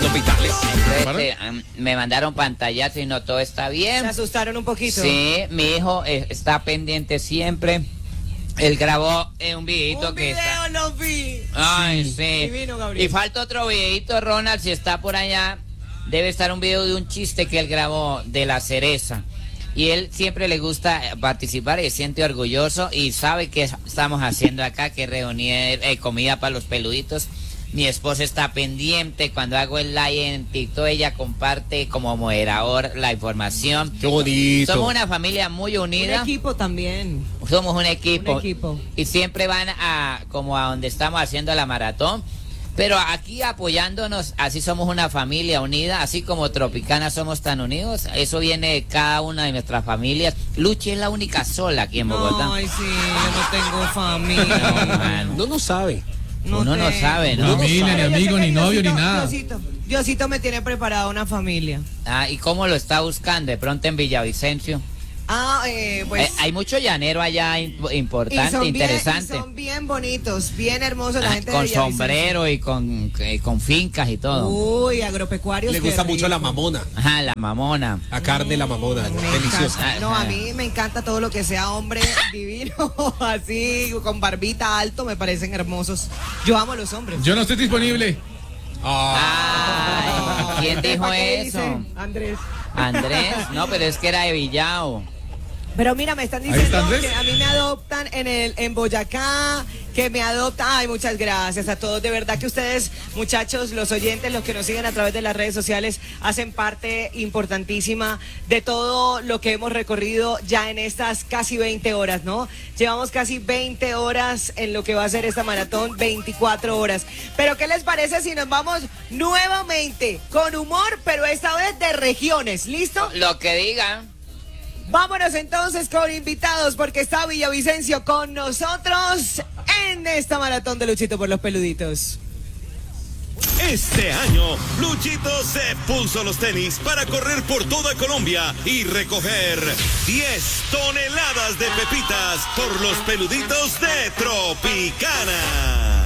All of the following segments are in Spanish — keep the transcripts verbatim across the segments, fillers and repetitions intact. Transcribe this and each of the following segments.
signos vitales. Entonces, eh, um, me mandaron pantallazo y no todo está bien. ¿Se asustaron un poquito? Sí, mi hijo eh, está pendiente siempre. Él grabó eh, un videito un que video está... lo vi. Ay, sí. Divino, Gabriel. Y falta otro videito, Ronald, si está por allá. Debe estar un video de un chiste que él grabó de la cereza. Y él siempre le gusta participar y se siente orgulloso y sabe que estamos haciendo acá, que reunir eh, comida para los peluditos. Mi esposa está pendiente. Cuando hago el live en TikTok, ella comparte como moderador la información. Qué bonito. Somos una familia muy unida. Un equipo también. Somos un equipo. Un equipo. Y siempre van a como a donde estamos haciendo la maratón. Pero aquí apoyándonos, así somos una familia unida, así como Tropicana somos tan unidos. Eso viene de cada una de nuestras familias. Luchi es la única sola aquí en Bogotá. Ay, sí, yo no tengo familia. No, mano. No, no sabe. No Uno no tengo. sabe, ¿no? Uno no Familia, sabe. ni amigo, ni novio, ni Diosito, nada. Diosito, Diosito me tiene preparada una familia. Ah, ¿y cómo lo está buscando? De pronto en Villavicencio. Ah, eh, pues... Eh, hay mucho llanero allá imp- y importante, son bien- interesante. y son bien bonitos, bien hermosos la Ah, gente de con Villavicencio. sombrero y con, eh, con fincas y todo. Uy, agropecuarios. Le qué gusta mucho la rico. mamona. Ajá, la mamona. La carne de la mamona. Me Deliciosa. encanta. No, a mí me encanta todo lo que sea hombre divino, así, con barbita alto, me parecen hermosos. Yo amo a los hombres. Yo no estoy disponible. Ah. Ay, ¿quién dijo ¿Para qué eso? dice? Andrés. Andrés, no, pero es que era de Villao. Pero mira, me están Ahí diciendo está Andrés. que a mí me adoptan en el en Boyacá, que me adoptan. Ay, muchas gracias a todos. De verdad que ustedes, muchachos, los oyentes, los que nos siguen a través de las redes sociales, hacen parte importantísima de todo lo que hemos recorrido ya en estas casi veinte horas, ¿no? Llevamos casi veinte horas en lo que va a ser esta maratón, veinticuatro horas. Pero ¿qué les parece si nos vamos nuevamente con humor, pero esta vez de regiones? ¿Listo? Lo que digan. Vámonos entonces con invitados porque está Villavicencio con nosotros en esta maratón de Luchito por los Peluditos. Este año, Luchito se puso los tenis para correr por toda Colombia y recoger diez toneladas de pepitas por los peluditos de Tropicana.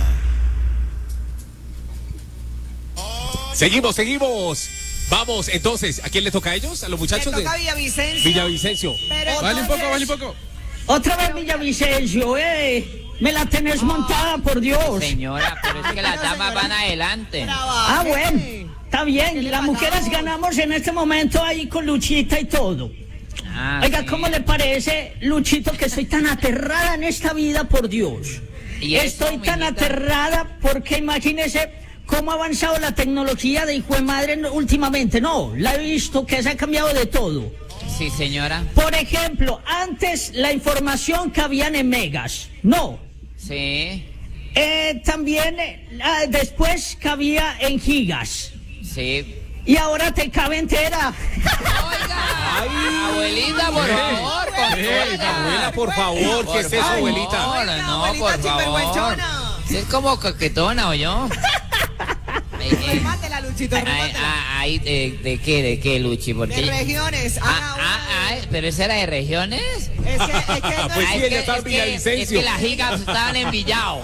Seguimos, seguimos. Vamos, entonces, ¿a quién le toca a ellos? ¿A los muchachos Le toca de Villavicencio. Villavicencio? Pero Vale un poco, entonces- vale un poco. Otra vez Villavicencio, eh. Me la tenés montada, por Dios. Señora, pero es que las damas van adelante. Ah, bueno. Está bien, las mujeres ganamos en este momento ahí con Luchita y todo. Ah, Oiga, sí. ¿cómo le parece, Luchito, que estoy tan aterrada en esta vida, por Dios? ¿Y eso, Estoy tan mijita? aterrada porque imagínese cómo ha avanzado la tecnología de hijo de madre últimamente. No, la he visto que se ha cambiado de todo. Sí, señora. Por ejemplo, antes la información cabía en megas. No. Sí, Eh, también eh, ah, después cabía en gigas. sí. Y ahora te cabe entera. Oiga, abuelita, por favor, Ey, abuela, por favor, ¿qué es eso, favor. abuelita? Oiga, No, abuelita por favor. sinvergüenzona. Es como coquetona, ¿o yo? Eh, eh, Remátela, Luchito, ay, remátela. ah, ay, ¿de, de qué, de qué, Luchi? De Porque... regiones. Ah, haga una ah, de- ah, pero esa era de regiones. Es que, es que no Pues Ah, sí, es ella que- está en es que- Villavicencio. Es que las gigas estaban en Villao.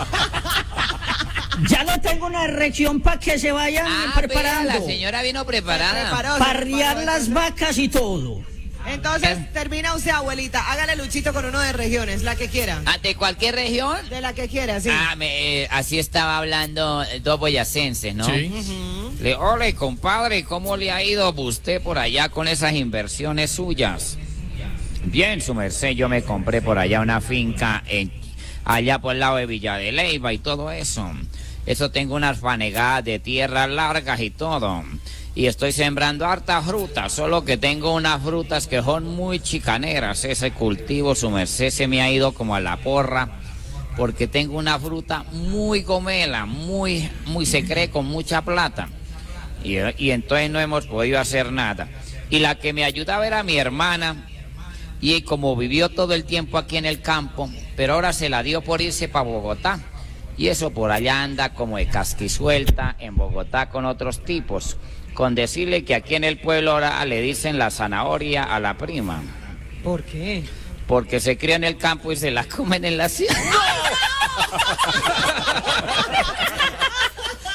Ya no tengo una erección para que se vayan Ah, preparando. vea, la señora vino se preparada. preparó, se Parrear preparó, las entonces- vacas y todo. Entonces, termina usted, abuelita. Hágale Luchito con uno de regiones, la que quiera. Ah, ¿de cualquier región? De la que quiera, sí. Ah, me, eh, así estaba hablando eh, dos boyacenses, ¿no? Sí. Le, ole, compadre, ¿cómo le ha ido a usted por allá con esas inversiones suyas? Bien, su merced, yo me compré por allá una finca en, allá por el lado de Villa de Leyva y todo eso. Eso tengo unas fanegadas de tierras largas y todo. Y estoy sembrando harta fruta, solo que tengo unas frutas que son muy chicaneras. Ese cultivo, su merced, se me ha ido como a la porra, porque tengo una fruta muy gomela, muy, muy se cree con mucha plata. Y, y entonces no hemos podido hacer nada. Y la que me ayudaba era mi hermana, y como vivió todo el tiempo aquí en el campo, pero ahora se la dio por irse para Bogotá. Y eso por allá anda como de casquisuelta en Bogotá con otros tipos. Con decirle que aquí en el pueblo ahora le dicen la zanahoria a la prima. ¿Por qué? Porque se cría en el campo y se la comen en la ciudad.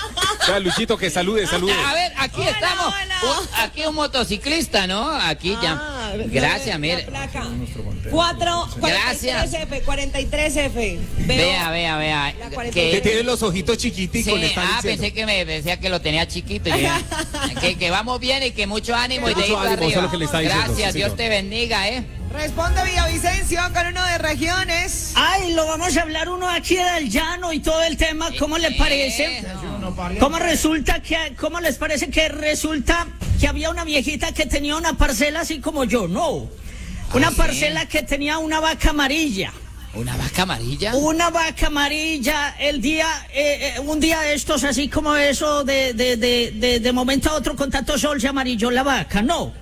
Ya, Luchito, que salude, salude. A ver, aquí Hola, estamos. hola. Un- aquí un motociclista, ¿no? Aquí Ah, ya. Gracias, la mire. placa. cuatro, Gracias. cuarenta y tres F, cuarenta y tres F. Veo Vea, vea, vea. la cuarenta y Que tres. tiene los ojitos chiquiticos, Sí, le están ah, diciendo. pensé que me decía que lo tenía chiquito. y ya. que, que vamos bien y que mucho ánimo y Mucho de ir ánimo, eso es arriba. lo que le está diciendo, Gracias, sí, Dios señor. te bendiga, ¿eh? Responde Villavicencio con uno de regiones. Ay, lo vamos a hablar uno aquí del llano y todo el tema, ¿cómo le parece? Eh, ¿Cómo resulta que, cómo les parece que resulta que había una viejita que tenía una parcela así como yo? No, una ¿sí? parcela que tenía una vaca amarilla. ¿Una vaca amarilla? Una vaca amarilla, el día, eh, eh, un día de estos, así como eso, de, de, de, de, de momento a otro con tanto sol se amarilló la vaca, no.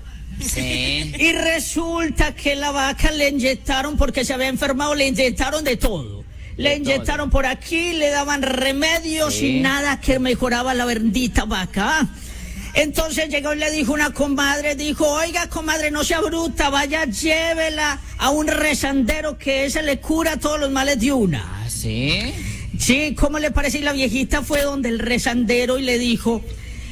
Sí. Y resulta que la vaca le inyectaron, porque se había enfermado, le inyectaron de todo. Le inyectaron por aquí, le daban remedios Sí. y nada que mejoraba la bendita vaca. Entonces llegó y le dijo una comadre, dijo, oiga comadre, no sea bruta, vaya, llévela a un rezandero que ese le cura todos los males de una. ¿Ah, sí? Sí, ¿cómo le parece? Y la viejita fue donde el rezandero y le dijo,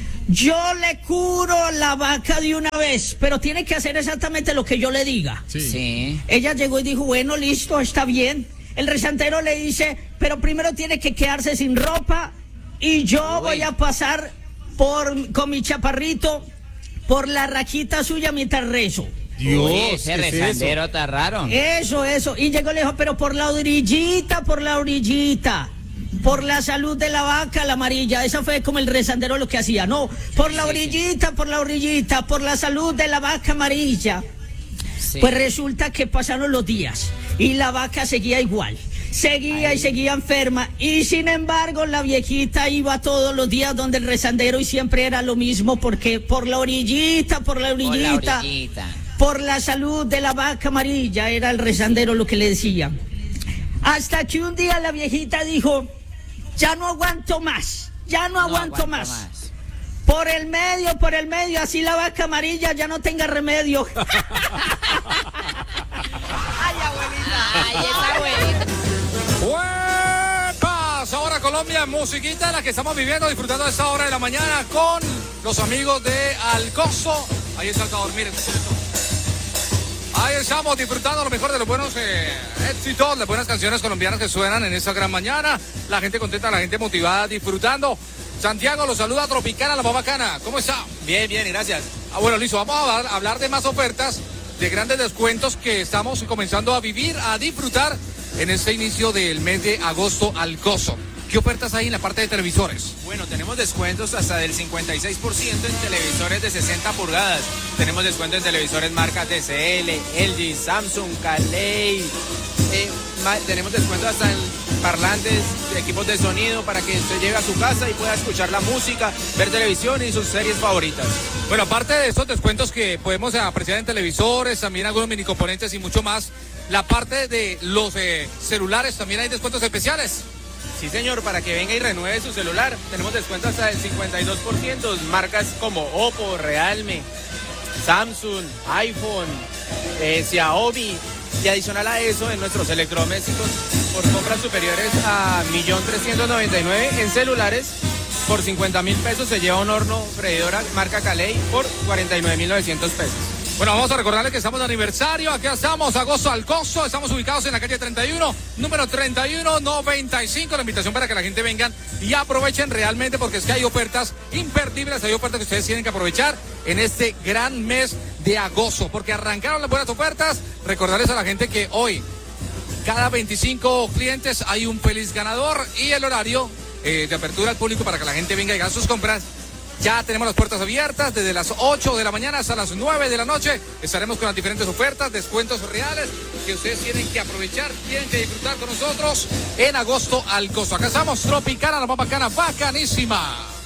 yo le curo la vaca de una vez, pero tiene que hacer exactamente lo que yo le diga. Sí. Ella llegó y dijo, bueno, listo, está bien. El rezandero le dice, pero primero tiene que quedarse sin ropa y yo Uy. voy a pasar por con mi chaparrito por la rajita suya mientras rezo. Dios, Uy, ese ¿qué es rezandero está raro. Eso, eso. Y llegó y le dijo, pero por la orillita, por la orillita. Por la salud de la vaca, la amarilla. Esa fue como el rezandero lo que hacía. No, por la orillita, por la orillita, por la salud de la vaca amarilla. Sí. Pues resulta que pasaron los días y la vaca seguía igual. Seguía y seguía enferma. Y sin embargo, la viejita iba todos los días donde el rezandero y siempre era lo mismo, porque por la orillita, por la Por la orillita. orillita. Por la salud de la vaca amarilla, era el rezandero lo que le decía. Hasta que un día la viejita dijo, ya no aguanto más, ya no, aguanto, más. Por el medio, por el medio, así la vaca amarilla ya no tenga remedio. Ay, abuelita. Ay, esa abuelita. ¡Huepas! Ahora Colombia, musiquita la que estamos viviendo, disfrutando de esta hora de la mañana con los amigos de Alcoso. Ahí está el Salvador, miren. Ahí estamos disfrutando lo mejor de los buenos eh, éxitos, las buenas canciones colombianas que suenan en esta gran mañana. La gente contenta, la gente motivada, disfrutando. Santiago, los saluda Tropicana, la más bacana. ¿Cómo está? Bien, bien, gracias. Ah, bueno, listo, vamos a hablar, hablar de más ofertas, de grandes descuentos que estamos comenzando a vivir, a disfrutar en este inicio del mes de agosto Alcoso. ¿Qué ofertas hay en la parte de televisores? Bueno, tenemos descuentos hasta del cincuenta y seis por ciento en televisores de sesenta pulgadas. Tenemos descuento en televisores marcas T C L, L G, Samsung, Calei. Eh, ma- tenemos descuento hasta en parlantes, equipos de sonido para que usted llegue a su casa y pueda escuchar la música, ver televisión y sus series favoritas. Bueno, aparte de estos descuentos que podemos apreciar en televisores, también algunos mini componentes y mucho más, la parte de los eh, celulares también hay descuentos especiales. Sí, señor, para que venga y renueve su celular, tenemos descuento hasta del cincuenta y dos por ciento. Marcas como Oppo, Realme, Samsung, iPhone, eh, Xiaomi. Y adicional a eso, en nuestros electrodomésticos, por compras superiores a un millón trescientos noventa y nueve mil en celulares, por cincuenta mil pesos se lleva un horno freidora marca Calei por cuarenta y nueve mil novecientos pesos. Bueno, vamos a recordarles que estamos de aniversario, aquí estamos, agosto Alcoso, estamos ubicados en la calle treinta y uno, número treinta y uno noventa y cinco, la invitación para que la gente vengan y aprovechen realmente, porque es que hay ofertas imperdibles, hay ofertas que ustedes tienen que aprovechar en este gran mes de agosto, porque arrancaron las buenas ofertas. Recordarles a la gente que hoy, cada veinticinco clientes hay un feliz ganador, y el horario eh, de apertura al público para que la gente venga y haga sus compras. Ya tenemos las puertas abiertas desde las ocho de la mañana hasta las nueve de la noche. Estaremos con las diferentes ofertas, descuentos reales que ustedes tienen que aprovechar, tienen que disfrutar con nosotros en agosto Alcoso. Acá estamos, Tropicana, la más bacana, bacanísima.